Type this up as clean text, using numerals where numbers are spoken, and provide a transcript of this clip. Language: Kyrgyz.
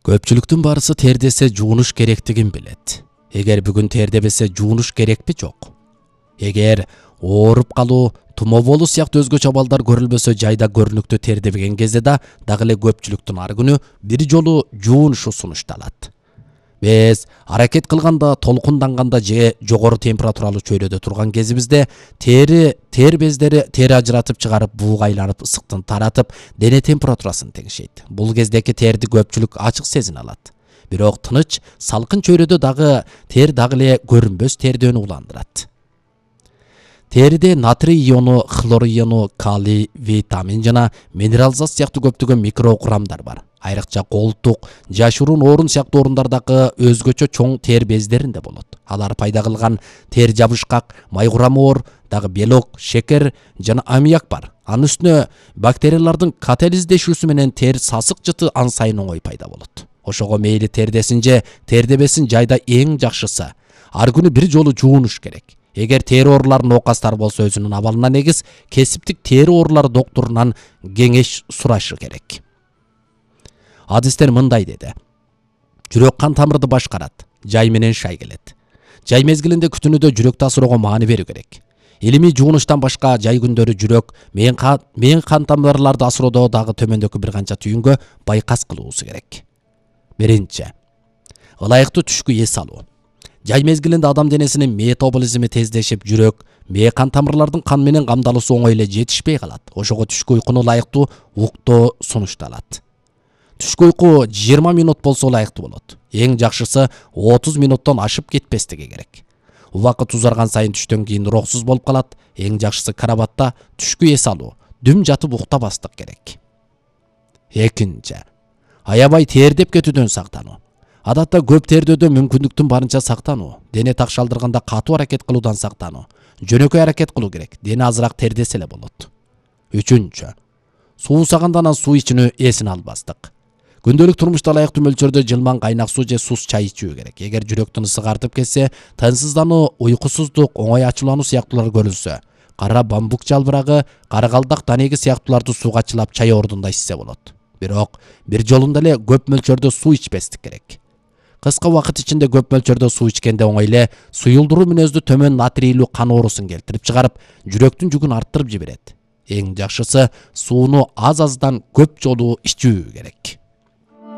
Көпчүлүктүн барысы тердесе жуунуш керектигин билет. Эгер бүгүн тердебесе жуунуш керекпи, жок. Эгер ооруп калуу, тумоо болуу сыяктуу өзгөчө абалдар көрүлбөсө, жайда көрүнүктүү тердебеген кезде дагы эле көпчүлүктүн ар күнү бир жолу жуунушу сунушталат. Биз аракет кылганда, толкунданганда же жогору температуралуу чөйрөдө турган кезибизде тер бездери тери ажыратып чыгарып, бууга айланып, ысыктын таратып, дене температурасын теңшейт. Бул кездеки терди көпчүлүк ачык сезине алат. Бирок тыныч, салкын чөйрөдө тер дагы эле көрүнбөс тердөөнү уландырат. Териде натрий иону, хлор иону, калий, витамин жана минерал зат сыяктуу көптөгөн микрокурамдар бар. Айрыкча колтук, жашыруун орун сыяктуу орундардагы өзгөчө чоң тер бездеринде болот. Алар пайда кылган тер жабышкак, майгурамоор, дагы белок, шекер жана аммиак бар. Анын үстүнө бактериялардын катализдешүүсү менен тер сасык жыты ан сайын оңой пайда болот. Ошого мейли тердесин же тердебесин, жайда эң жакшысы ар күнү бир жолу жуунуш керек. Эгер тери оорулары оокастар болсо, өзүнүн абалына негиз кесиптик тери оорулары доктурунан кеңеш сурашы керек. Адистер мындай деди: жүрөк кан тамырды башкарат, жай менен шай келет. Жай мезгилинде күтүнүүдө жүрөктү асыроого маани берүү керек. Илимий жуунуштан башка жай күндөрү жүрөк мен кан тамырларды асыроодо дагы төмөндөгү бир канча түйүнгө байкас кылуусу керек. Биринчи, ылайыктуу түшкү эс алуу. Жай мезгилинде адам денесинин метаболизми тездешип, жүрөк, кан тамырлардын кан менен камдалуусу оңой эле жетишпей калат. Ошого түшкү уйкуну ылайыктуу уктоо сунушталат. Түшкү уйку 20 минут болсо ылайыктуу болот. Эң жакшысы 30 минуттан ашып кетпестиги керек. Убакыт узарган сайын түштөн кийин уроксуз болуп калат. Эң жакшысы карабатта түшкү эс алуу, дүм жатып уктабастык керек. Экинчи, аябай тердеп кетүүдөн сактануу. Адатта көп тердөөдө мүмкүндүктүн барынча сактануу, дене такшалдырганда катуу аракет кылуудан сактануу, жөнөкөй аракет кылуу керек. Дене азыраак тердесе эле болот. Үчүнчү, суусаганда анан суу ичүүнү эсине албастык. Күндөлүк турмушта ылайыктуу мөлчөрдө жылмаң кайнак суу же сус чай ичүү керек. Эгер жүрөктүн ысыгы артып кетсе, тынчсыздануу, уйкусуздук, оңой ачуулануу сыяктуулар көрүлсө, кара бамбук жалбырагы, каракалдак данеги сыяктууларды сууга чылап чай ордунда ичсе болот. Бирок бир жолунда эле көп мөлчөрдө суу ичпестик керек. Кыска убакыт ичинде көп мөлчөрдө суу ичкенде оңой эле суюлдуруу мүнөздүү төмөн натрийлүү кан оорусун келтирип чыгарып, жүрөктүн жүгүн арттырып жиберет. Эң жакшысы сууну аз-аздан көп жолу ичүү керек.